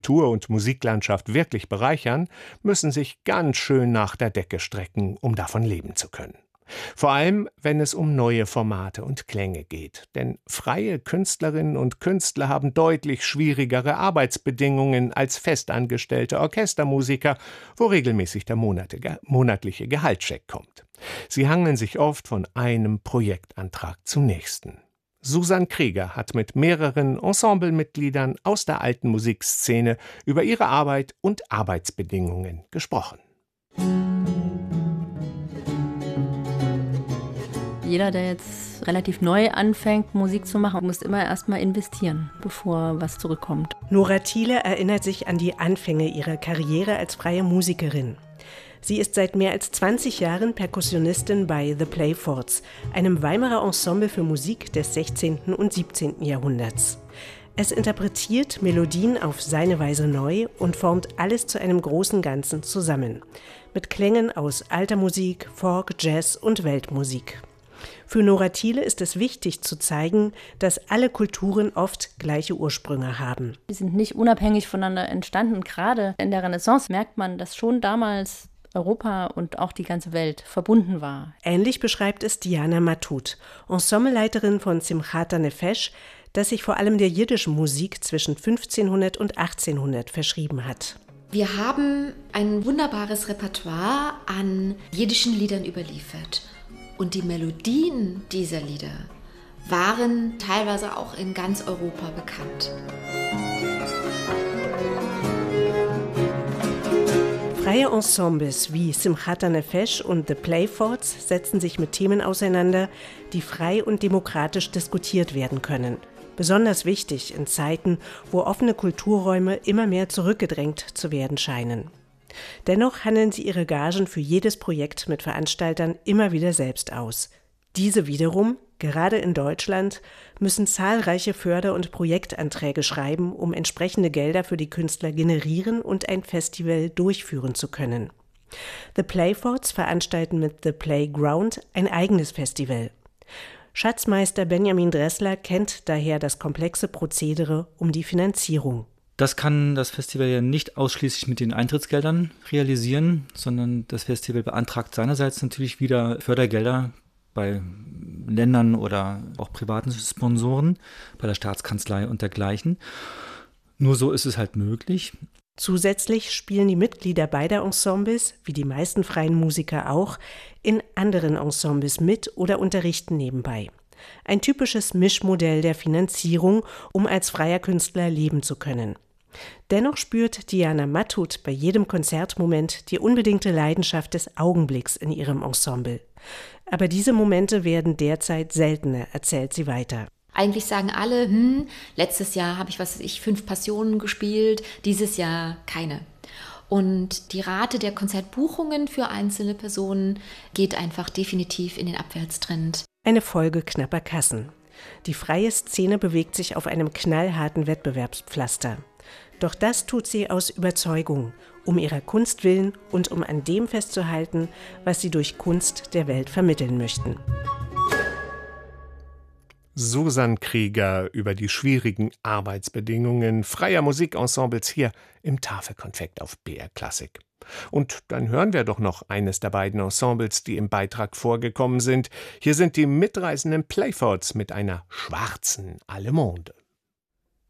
Kultur- und Musiklandschaft wirklich bereichern, müssen sich ganz schön nach der Decke strecken, um davon leben zu können. Vor allem, wenn es um neue Formate und Klänge geht. Denn freie Künstlerinnen und Künstler haben deutlich schwierigere Arbeitsbedingungen als festangestellte Orchestermusiker, wo regelmäßig der monatliche Gehaltscheck kommt. Sie hangeln sich oft von einem Projektantrag zum nächsten. Susan Krieger hat mit mehreren Ensemblemitgliedern aus der alten Musikszene über ihre Arbeit und Arbeitsbedingungen gesprochen. Jeder, der jetzt relativ neu anfängt, Musik zu machen, muss immer erstmal investieren, bevor was zurückkommt. Nora Thiele erinnert sich an die Anfänge ihrer Karriere als freie Musikerin. Sie ist seit mehr als 20 Jahren Perkussionistin bei The Playforts, einem Weimarer Ensemble für Musik des 16. und 17. Jahrhunderts. Es interpretiert Melodien auf seine Weise neu und formt alles zu einem großen Ganzen zusammen. Mit Klängen aus alter Musik, Folk, Jazz und Weltmusik. Für Nora Thiele ist es wichtig zu zeigen, dass alle Kulturen oft gleiche Ursprünge haben. Die sind nicht unabhängig voneinander entstanden. Gerade in der Renaissance merkt man, dass schon damals Europa und auch die ganze Welt verbunden war. Ähnlich beschreibt es Diana Matut, Ensembleleiterin von Simchata Nefesh, das sich vor allem der jiddischen Musik zwischen 1500 und 1800 verschrieben hat. Wir haben ein wunderbares Repertoire an jiddischen Liedern überliefert. Und die Melodien dieser Lieder waren teilweise auch in ganz Europa bekannt. Freie Ensembles wie Simchata Nefesh und The Playforts setzen sich mit Themen auseinander, die frei und demokratisch diskutiert werden können. Besonders wichtig in Zeiten, wo offene Kulturräume immer mehr zurückgedrängt zu werden scheinen. Dennoch handeln sie ihre Gagen für jedes Projekt mit Veranstaltern immer wieder selbst aus. Diese wiederum, gerade in Deutschland, müssen zahlreiche Förder- und Projektanträge schreiben, um entsprechende Gelder für die Künstler generieren und ein Festival durchführen zu können. The Playforts veranstalten mit The Playground ein eigenes Festival. Schatzmeister Benjamin Dressler kennt daher das komplexe Prozedere um die Finanzierung. Das kann das Festival ja nicht ausschließlich mit den Eintrittsgeldern realisieren, sondern das Festival beantragt seinerseits natürlich wieder Fördergelder bei Ländern oder auch privaten Sponsoren, bei der Staatskanzlei und dergleichen. Nur so ist es halt möglich. Zusätzlich spielen die Mitglieder beider Ensembles, wie die meisten freien Musiker auch, in anderen Ensembles mit oder unterrichten nebenbei. Ein typisches Mischmodell der Finanzierung, um als freier Künstler leben zu können. Dennoch spürt Diana Matut bei jedem Konzertmoment die unbedingte Leidenschaft des Augenblicks in ihrem Ensemble. Aber diese Momente werden derzeit seltener, erzählt sie weiter. Eigentlich sagen alle, letztes Jahr habe ich 5 Passionen gespielt, dieses Jahr keine. Und die Rate der Konzertbuchungen für einzelne Personen geht einfach definitiv in den Abwärtstrend. Eine Folge knapper Kassen. Die freie Szene bewegt sich auf einem knallharten Wettbewerbspflaster. Doch das tut sie aus Überzeugung, um ihrer Kunst willen und um an dem festzuhalten, was sie durch Kunst der Welt vermitteln möchten. Susan Krieger über die schwierigen Arbeitsbedingungen freier Musikensembles hier im Tafelkonfekt auf BR Klassik. Und dann hören wir doch noch eines der beiden Ensembles, die im Beitrag vorgekommen sind. Hier sind die mitreißenden Playforts mit einer schwarzen Allemande.